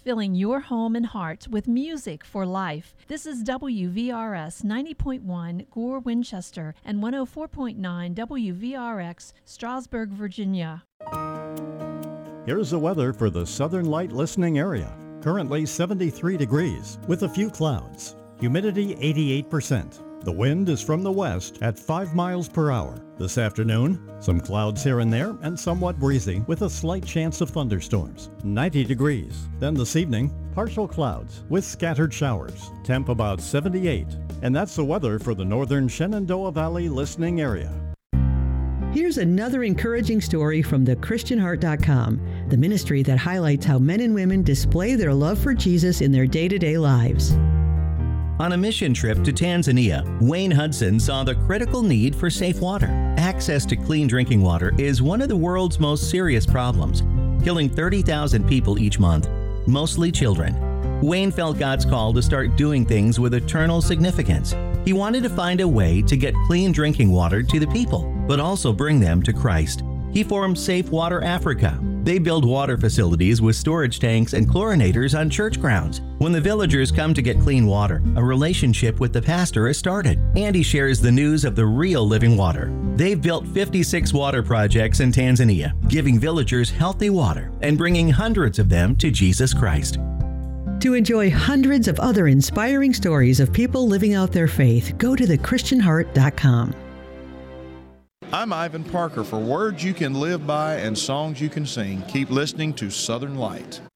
filling your home and heart with music for life. This is WVRS 90.1 Gore, Winchester, and 104.9 WVRX, Strasburg, Virginia. Here's the weather for the Southern Light listening area. Currently 73 degrees with a few clouds. Humidity 88%. The wind is from the west at 5 miles per hour. This afternoon, some clouds here and there and somewhat breezy with a slight chance of thunderstorms. 90 degrees. Then this evening, partial clouds with scattered showers. Temp about 78. And that's the weather for the northern Shenandoah Valley listening area. Here's another encouraging story from thechristianheart.com, the ministry that highlights how men and women display their love for Jesus in their day-to-day lives. On a mission trip to Tanzania, Wayne Hudson saw the critical need for safe water. Access to clean drinking water is one of the world's most serious problems, killing 30,000 people each month, mostly children. Wayne felt God's call to start doing things with eternal significance. He wanted to find a way to get clean drinking water to the people, but also bring them to Christ. He formed Safe Water Africa. They build water facilities with storage tanks and chlorinators on church grounds. When the villagers come to get clean water, a relationship with the pastor is started, and he shares the news of the real living water. They've built 56 water projects in Tanzania, giving villagers healthy water and bringing hundreds of them to Jesus Christ. To enjoy hundreds of other inspiring stories of people living out their faith, go to thechristianheart.com. I'm Ivan Parker. For words you can live by and songs you can sing, keep listening to Southern Light.